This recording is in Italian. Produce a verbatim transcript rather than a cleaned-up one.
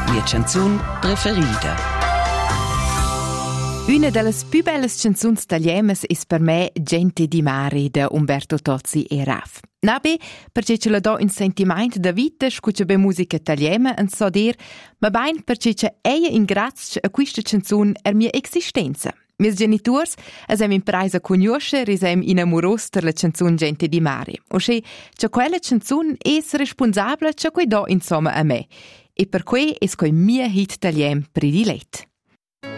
mia canzone preferita. Una delle più belle canzoni italiane è per me Gente di mare di Umberto Tozzi e Raf. Nabe, perché ce la do un sentimento da vita, scuccia be musica italiana e so dir, ma ben perché c'è eia in grazia a questa canzone er mia esistenza. Mis genitors esem impreis a conoscere e esem inamoros per la canzone Gente di mare. O se, c'è quella canzone es responsabile c'è quei do insomma a me. E per cui es quei mia hit italien predilet.